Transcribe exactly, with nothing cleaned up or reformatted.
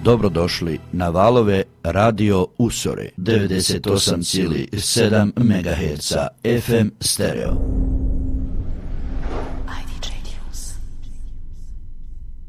Dobrodošli na valove Radio Usore devedeset osam zarez sedam megaherca F M stereo.